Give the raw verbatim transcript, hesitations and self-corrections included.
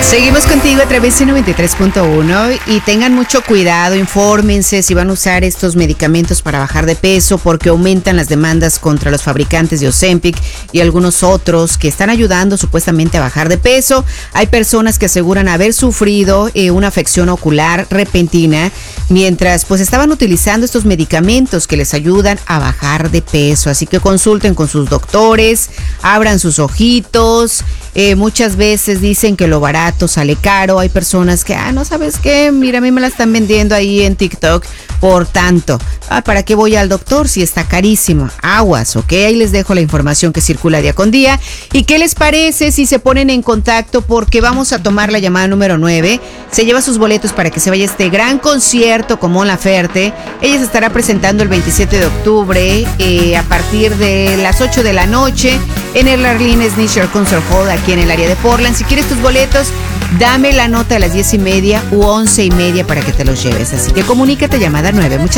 Seguimos contigo a través de noventa y tres punto uno y tengan mucho cuidado, infórmense si van a usar estos medicamentos para bajar de peso porque aumentan las demandas contra los fabricantes de Ozempic y algunos otros que están ayudando supuestamente a bajar de peso. Hay personas que aseguran haber sufrido eh, una afección ocular repentina mientras pues estaban utilizando estos medicamentos que les ayudan a bajar de peso. Así que consulten con sus doctores, abran sus ojitos. Eh, muchas veces dicen que lo barato sale caro. Hay personas que, ah, no sabes qué, mira, a mí me la están vendiendo ahí en TikTok por tanto. Ah, ¿para qué voy al doctor si está carísimo? Aguas, ¿ok? Ahí les dejo la información que circula día con día. ¿Y qué les parece si se ponen en contacto? Porque vamos a tomar la llamada número nueve. Se lleva sus boletos para que se vaya a este gran concierto con Mon Laferte. Ella se estará presentando el veintisiete de octubre eh, a partir de las ocho de la noche en el Arlene's Nisher Concert Hall aquí en el área de Portland. Si quieres tus boletos, dame la nota a las diez y media u once y media para que te los lleves. Así que comunícate, llamada nueve. Muchas